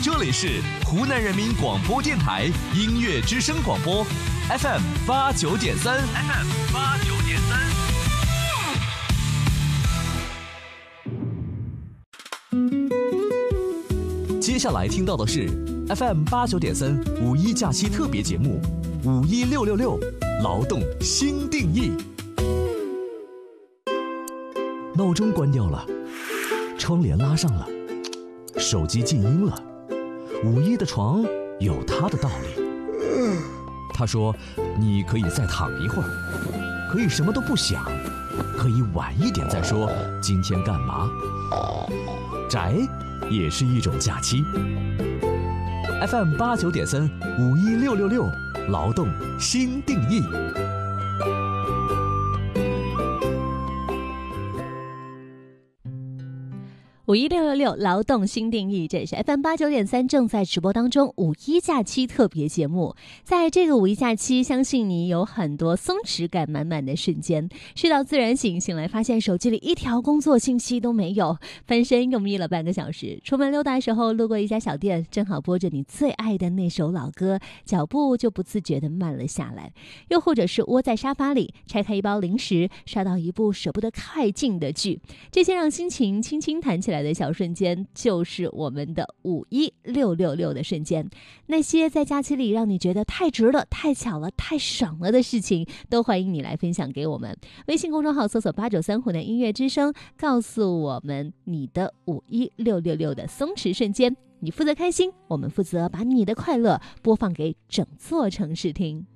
这里是湖南人民广播电台音乐之声广播 FM89.3。接下来听到的是 FM89.3五一假期特别节目51666劳动新定义。闹钟关掉了，窗帘拉上了，手机静音了，五一的床有它的道理。他说你可以再躺一会儿，可以什么都不想，可以晚一点再说今天干嘛。宅也是一种假期。FM89.3五一666劳动新定义。 51666劳动新定义，这是 FM89.3正在直播当中五一假期特别节目。在这个五一假期，相信你有很多松弛感满满的瞬间。睡到自然醒，醒来发现手机里一条工作信息都没有，翻身又眯了半个小时。出门溜达时候路过一家小店，正好播着你最爱的那首老歌，脚步就不自觉地慢了下来。又或者是窝在沙发里，拆开一包零食，刷到一部舍不得太近的剧，这些让心情轻轻弹起来的小瞬间，就是我们的51666的瞬间。那些在假期里让你觉得太值了、太巧了、太爽了的事情，都欢迎你来分享给我们。微信公众号搜索893湖南音乐之声，告诉我们你的51666的松弛瞬间。你负责开心，我们负责把你的快乐播放给整座城市听。